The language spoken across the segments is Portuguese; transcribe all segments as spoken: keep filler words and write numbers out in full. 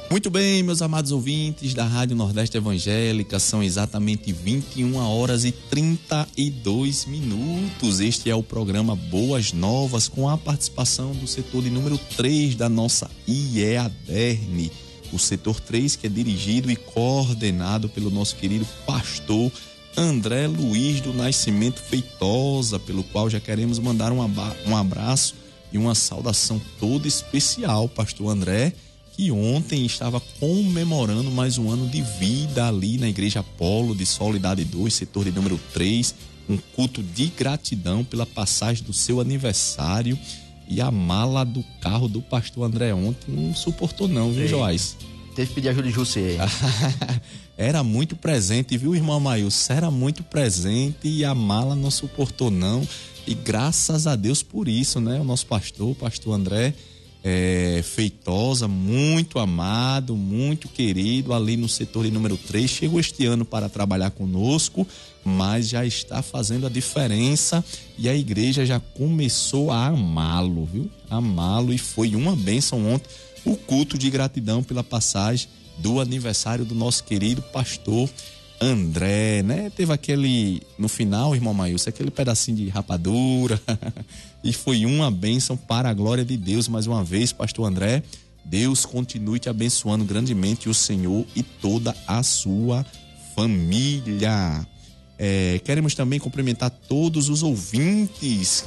Muito bem, meus amados ouvintes da Rádio Nordeste Evangélica, são exatamente vinte e uma horas e trinta e dois minutos. Este é o programa Boas Novas, com a participação do setor de número três da nossa I E A D E R N. O setor três, que é dirigido e coordenado pelo nosso querido pastor André Luiz do Nascimento Feitosa, pelo qual já queremos mandar um abraço e uma saudação toda especial, pastor André, que ontem estava comemorando mais um ano de vida ali na Igreja Apolo de Soledade dois, setor de número três, um culto de gratidão pela passagem do seu aniversário. E a mala do carro do pastor André ontem não suportou não, viu, Joás? Teve que pedir ajuda de José. Era muito presente, viu, irmão Amailson? Era muito presente e a mala não suportou não. E graças a Deus por isso, né? O nosso pastor, o pastor André é, Feitosa, muito amado, muito querido, ali no setor de número três, chegou este ano para trabalhar conosco, mas já está fazendo a diferença e a igreja já começou a amá-lo, viu? Amá-lo, e foi uma bênção ontem o culto de gratidão pela passagem do aniversário do nosso querido pastor André, né? Teve aquele, no final, irmão Maílson, aquele pedacinho de rapadura e foi uma bênção para a glória de Deus. Mais uma vez, pastor André, Deus continue te abençoando grandemente, o Senhor e toda a sua família. É, queremos também cumprimentar todos os ouvintes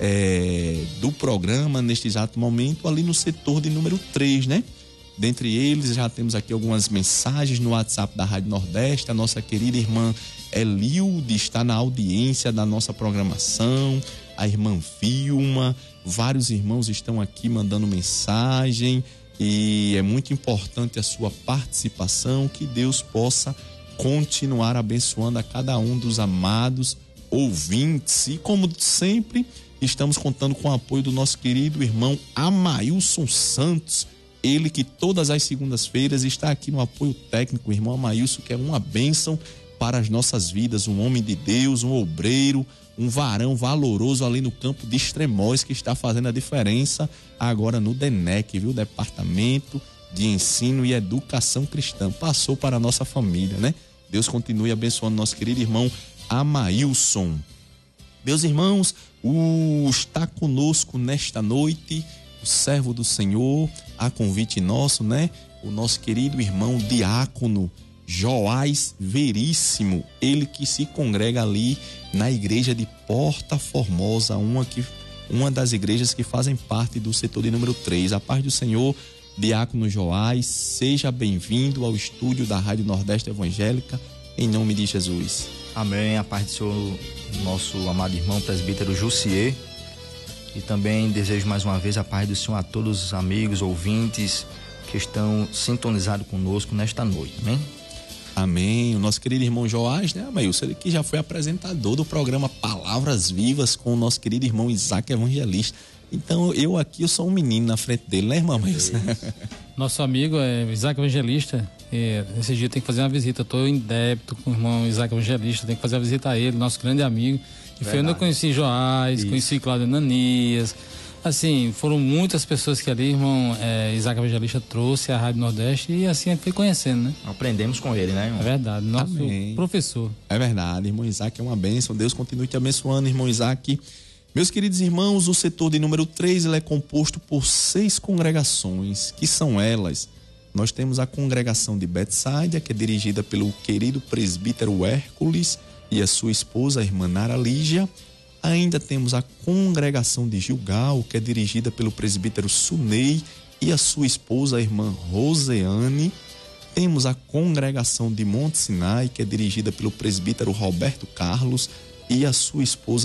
é, do programa neste exato momento ali no setor de número três, né? Dentre eles, já temos aqui algumas mensagens no WhatsApp da Rádio Nordeste. A nossa querida irmã Elilde está na audiência da nossa programação. A irmã Vilma, vários irmãos estão aqui mandando mensagem. E é muito importante a sua participação. Que Deus possa continuar abençoando a cada um dos amados ouvintes. E como sempre, estamos contando com o apoio do nosso querido irmão Amailson Santos. Ele que todas as segundas-feiras está aqui no apoio técnico, o irmão Amailson, que é uma bênção para as nossas vidas, um homem de Deus, um obreiro, um varão valoroso ali no campo de Extremóis, que está fazendo a diferença agora no D E N E C, viu? Departamento de Ensino e Educação Cristã. Passou para a nossa família, né? Deus continue abençoando nosso querido irmão Amailson. Meus irmãos, o está conosco nesta noite o servo do Senhor, a convite nosso, né? O nosso querido irmão diácono Joás Veríssimo, ele que se congrega ali na igreja de Porta Formosa, uma, que, uma das igrejas que fazem parte do setor de número três. A paz do Senhor, diácono Joás, seja bem-vindo ao estúdio da Rádio Nordeste Evangélica, em nome de Jesus. Amém, a paz do Senhor, nosso amado irmão presbítero Jussier. E também desejo mais uma vez a paz do Senhor a todos os amigos, ouvintes que estão sintonizados conosco nesta noite, amém? Amém. O nosso querido irmão Joás, né, Amailson, ele que já foi apresentador do programa Palavras Vivas com o nosso querido irmão Isaac Evangelista. Então eu aqui, eu sou um menino na frente dele, né, irmão Amailson? Nosso amigo é Isaac Evangelista. É, esse dia tem que fazer uma visita. Estou em débito com o irmão Isaac Evangelista, tem que fazer uma visita a ele, nosso grande amigo. E foi onde eu conheci Joás, Isso. conheci Cláudio Ananias. Assim, foram muitas pessoas que ali, irmão é, Isaac Evangelista trouxe à Rádio Nordeste e assim foi conhecendo, né? Aprendemos com ele, né, irmão? É verdade, nosso Amém. professor. É verdade, irmão Isaac é uma bênção. Deus continue te abençoando, irmão Isaac. Meus queridos irmãos, o setor de número três ele é composto por seis congregações, que são elas. Nós temos a congregação de Betsaida, que é dirigida pelo querido presbítero Hércules e a sua esposa, a irmã Nara Lígia. Ainda temos a congregação de Gilgal, que é dirigida pelo presbítero Sunei e a sua esposa, a irmã Roseane. Temos a congregação de Monte Sinai, que é dirigida pelo presbítero Roberto Carlos e a sua esposa,